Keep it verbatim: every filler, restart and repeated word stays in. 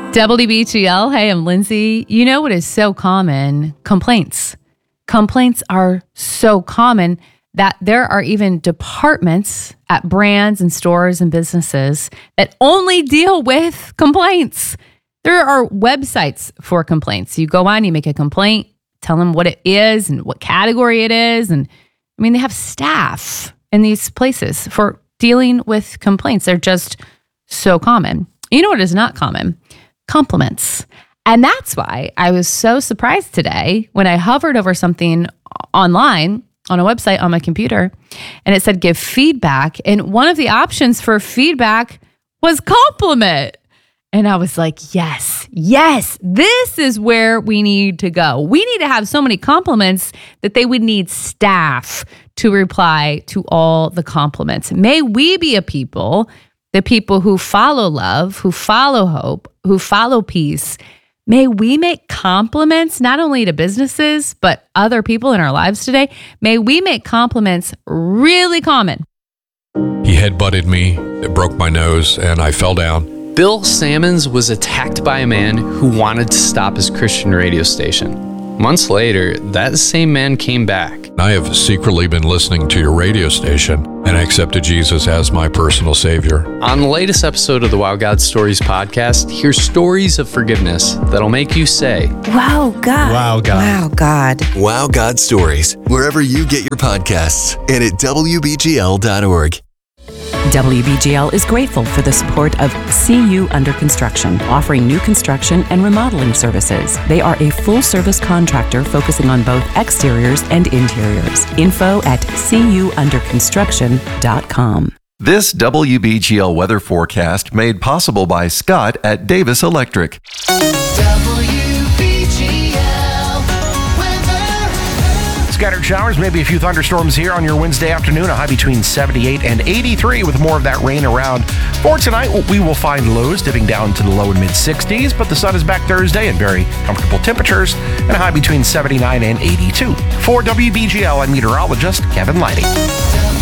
W B G L, hey, I'm Lindsay. You know what is so common? Complaints. Complaints are so common that there are even departments at brands and stores and businesses that only deal with complaints. There are websites for complaints. You go on, you make a complaint, tell them what it is and what category it is. And I mean, they have staff in these places for dealing with complaints. They're just so common. You know what is not common? Compliments. And that's why I was so surprised today when I hovered over something online on a website on my computer and it said give feedback. And one of the options for feedback was compliment. And I was like, yes, yes, this is where we need to go. We need to have so many compliments that they would need staff to reply to all the compliments. May we be a people, the people who follow love, who follow hope, who follow peace. May we make compliments not only to businesses, but other people in our lives today. May we make compliments really common. He headbutted me, it broke my nose, and I fell down. Bill Sammons was attacked by a man who wanted to stop his Christian radio station. Months later, that same man came back. I have secretly been listening to your radio station, and I accepted Jesus as my personal Savior. On the latest episode of the Wow God Stories podcast, hear stories of forgiveness that'll make you say, Wow, God. Wow, God. Wow, God. Wow God Stories, wherever you get your podcasts and at W B G L dot org. W B G L is grateful for the support of C U Under Construction, offering new construction and remodeling services. They are a full-service contractor focusing on both exteriors and interiors. Info at C U under construction dot com. This W B G L weather forecast made possible by Scott at Davis Electric. Scattered showers, maybe a few thunderstorms here on your Wednesday afternoon. A high between seventy-eight and eighty-three with more of that rain around. For tonight, we will find lows dipping down to the low and mid sixties, but the sun is back Thursday and very comfortable temperatures and a high between seventy-nine and eighty-two. For W B G L, I'm meteorologist Kevin Lighty.